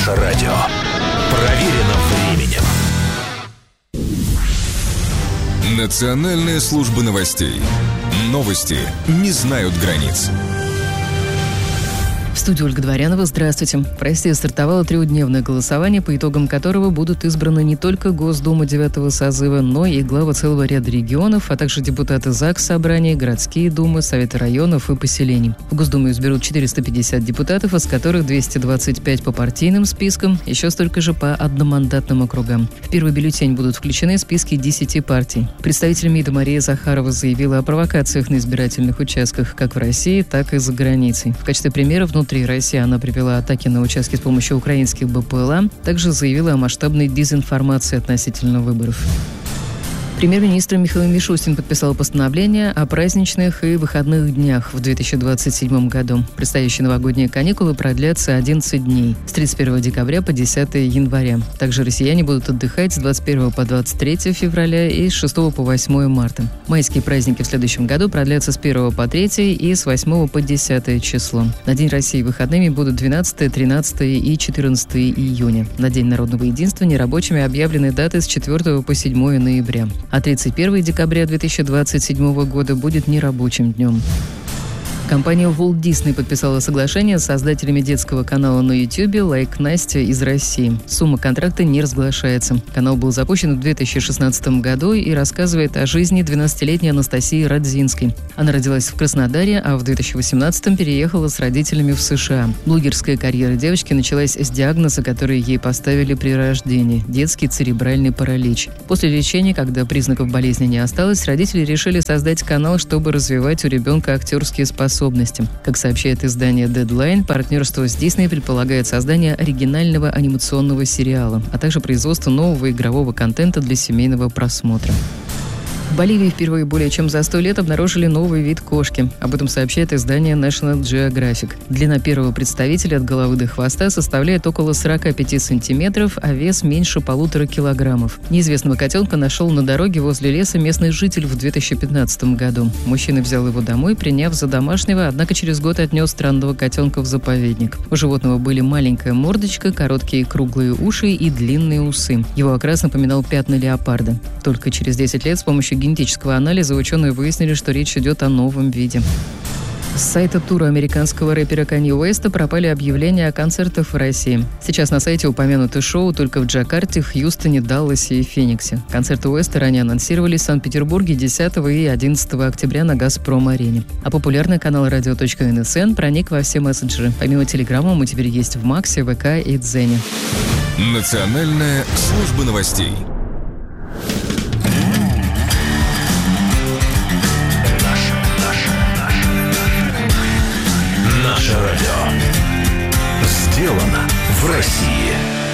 Наше радио. Проверено временем. Национальная служба новостей. Новости не знают границ. В студии Ольга Дворянова. Здравствуйте. В России стартовало трехдневное голосование, по итогам которого будут избраны не только Госдума 9-го созыва, но и главы целого ряда регионов, а также депутаты ЗАГС Собраний, городские думы, советы районов и поселений. В Госдуму изберут 450 депутатов, из которых 225 по партийным спискам, еще столько же по одномандатным округам. В первый бюллетень будут включены списки 10 партий. Представитель МИДа Мария Захарова заявила о провокациях на избирательных участках как в России, так и за границей. В качестве примера внутри России она привела атаки на участки с помощью украинских БПЛА, также заявила о масштабной дезинформации относительно выборов. Премьер-министр Михаил Мишустин подписал постановление о праздничных и выходных днях в 2027 году. Предстоящие новогодние каникулы продлятся 11 дней, с 31 декабря по 10 января. Также россияне будут отдыхать с 21 по 23 февраля и с 6 по 8 марта. Майские праздники в следующем году продлятся с 1 по 3 и с 8 по 10 число. На День России выходными будут 12, 13 и 14 июня. На День народного единства нерабочими объявлены даты с 4 по 7 ноября. А 31 декабря 2027 года будет нерабочим днем. Компания Walt Disney подписала соглашение с создателями детского канала на YouTube «Лайк Настя» из России. Сумма контракта не разглашается. Канал был запущен в 2016 году и рассказывает о жизни 12-летней Анастасии Радзинской. Она родилась в Краснодаре, а в 2018-м переехала с родителями в США. Блогерская карьера девочки началась с диагноза, который ей поставили при рождении – детский церебральный паралич. После лечения, когда признаков болезни не осталось, родители решили создать канал, чтобы развивать у ребенка актерские способности. Как сообщает издание Deadline, партнерство с Disney предполагает создание оригинального анимационного сериала, а также производство нового игрового контента для семейного просмотра. В Боливии впервые более чем за 100 лет обнаружили новый вид кошки. Об этом сообщает издание National Geographic. Длина первого представителя от головы до хвоста составляет около 45 сантиметров, а вес меньше 1,5 килограммов. Неизвестного котенка нашел на дороге возле леса местный житель в 2015 году. Мужчина взял его домой, приняв за домашнего, однако через год отнес странного котенка в заповедник. У животного были маленькая мордочка, короткие круглые уши и длинные усы. Его окрас напоминал пятна леопарда. Только через 10 лет с помощью генетического анализа ученые выяснили, что речь идет о новом виде. С сайта тура американского рэпера Канье Уэста пропали объявления о концертах в России. Сейчас на сайте упомянуты шоу только в Джакарте, Хьюстоне, Далласе и Фениксе. Концерты Уэста ранее анонсировались в Санкт-Петербурге 10 и 11 октября на «Газпром-арене». А популярный канал radio.nsn проник во все мессенджеры. Помимо Телеграма мы теперь есть в Максе, ВК и Дзене. Национальная служба новостей. Наше радио. Сделано в России.